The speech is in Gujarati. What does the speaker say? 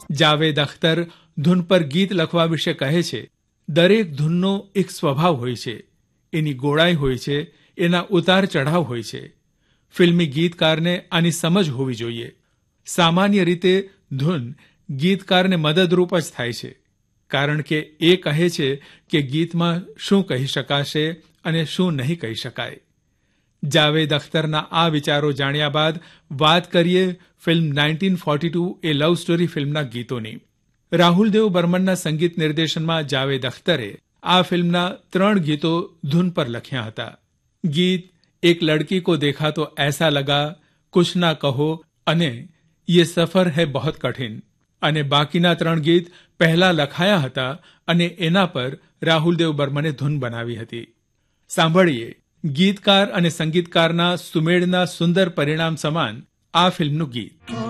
જાવેદ અખ્તર ધૂન પર ગીત લખવા વિશે કહે છે, દરેક ધૂનનો એક સ્વભાવ હોય છે, એની ગોળાઈ હોય છે, એના ઉતાર ચઢાવ હોય છે. ફિલ્મી ગીતકારને આની સમજ હોવી જોઈએ. સામાન્ય રીતે ધૂન ગીતકારને મદદરૂપ જ થાય છે, કારણ કે એ કહે છે કે ગીતમાં શું કહી શકાશે અને શું નહીં કહી શકાય. જાવેદ અખ્તરના આ વિચારો જાણ્યા બાદ વાત કરીએ ફિલ્મ 1942 એ લવ સ્ટોરી ફિલ્મના ગીતોની. રાહુલ દેવ બર્મનના સંગીત નિર્દેશનમાં જાવેદ અખ્તરે આ ફિલ્મના 3 ગીતો ધૂન પર લખ્યા હતા. ગીત એક લડકી કો દેખા તો એસા લગા, કુછ ના કહો અને યે સફર હૈ બહોત કઠિન. અને બાકીના 3 ગીત પહેલા લખાયા હતા અને એના પર રાહુલ દેવ બર્મને ધૂન બનાવી હતી. સાંભળીએ ગીતકાર અને સંગીતકારના સુમેળના સુંદર પરિણામ સમાન આ ફિલ્મનું ગીત.